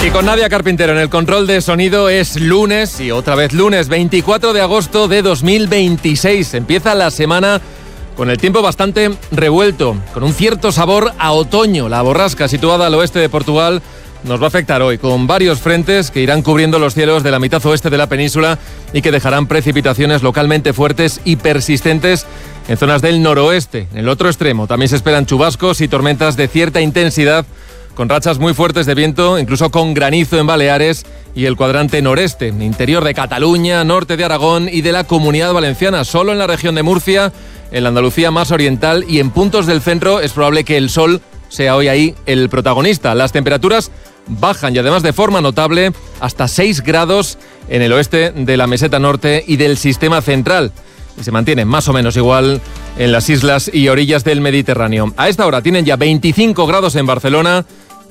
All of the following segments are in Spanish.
Y con Nadia Carpintero en el control de sonido es lunes, y otra vez lunes, 24 de agosto de 2026. Empieza la semana con el tiempo bastante revuelto, con un cierto sabor a otoño. La borrasca situada al oeste de Portugal nos va a afectar hoy, con varios frentes que irán cubriendo los cielos de la mitad oeste de la península y que dejarán precipitaciones localmente fuertes y persistentes en zonas del noroeste. En el otro extremo también se esperan chubascos y tormentas de cierta intensidad, con rachas muy fuertes de viento, incluso con granizo en Baleares y el cuadrante noreste, interior de Cataluña, norte de Aragón y de la Comunidad Valenciana. Solo en la región de Murcia, en la Andalucía más oriental y en puntos del centro es probable que el sol sea hoy ahí el protagonista. Las temperaturas bajan y además de forma notable hasta 6 grados en el oeste de la meseta norte y del sistema central. Y se mantiene más o menos igual en las islas y orillas del Mediterráneo. A esta hora tienen ya 25 grados en Barcelona,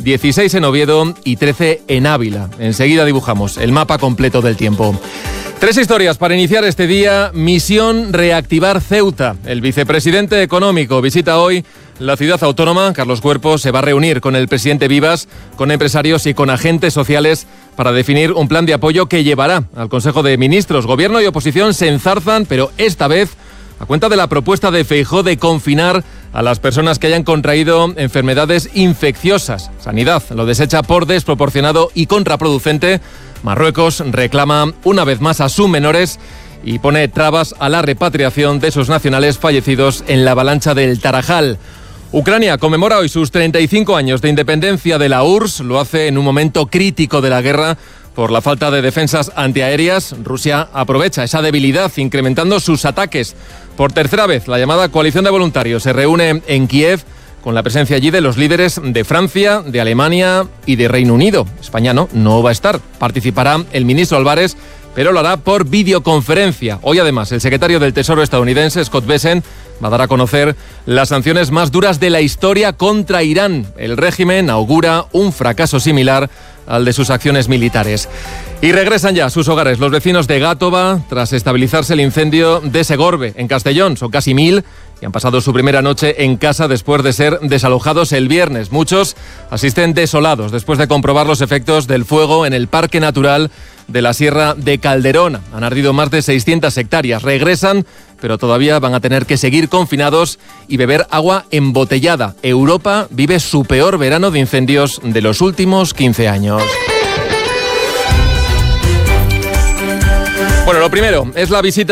16 en Oviedo y 13 en Ávila. Enseguida dibujamos el mapa completo del tiempo. 3 historias para iniciar este día. Misión reactivar Ceuta. El vicepresidente económico visita hoy la ciudad autónoma. Carlos Cuerpo se va a reunir con el presidente Vivas, con empresarios y con agentes sociales para definir un plan de apoyo que llevará al Consejo de Ministros. Gobierno y oposición se enzarzan, pero esta vez a cuenta de la propuesta de Feijóo de confinar a las personas que hayan contraído enfermedades infecciosas. Sanidad lo desecha por desproporcionado y contraproducente. Marruecos reclama una vez más a sus menores y pone trabas a la repatriación de sus nacionales fallecidos en la avalancha del Tarajal. Ucrania conmemora hoy sus 35 años de independencia de la URSS. Lo hace en un momento crítico de la guerra por la falta de defensas antiaéreas. Rusia aprovecha esa debilidad incrementando sus ataques. Por tercera vez, la llamada coalición de voluntarios se reúne en Kiev con la presencia allí de los líderes de Francia, de Alemania y de Reino Unido. España no va a estar. Participará el ministro Álvarez, pero lo hará por videoconferencia. Hoy, además, el secretario del Tesoro estadounidense, Scott Bessent, va a dar a conocer las sanciones más duras de la historia contra Irán. El régimen augura un fracaso similar al de sus acciones militares. Y regresan ya a sus hogares los vecinos de Gátova tras estabilizarse el incendio de Segorbe, en Castellón. Son casi 1000 y han pasado su primera noche en casa después de ser desalojados el viernes. Muchos asisten desolados después de comprobar los efectos del fuego en el Parque Natural de la Sierra de Calderona. Han ardido más de 600 hectáreas. Regresan, pero todavía van a tener que seguir confinados y beber agua embotellada. Europa vive su peor verano de incendios de los últimos 15 años. Bueno, lo primero es la visita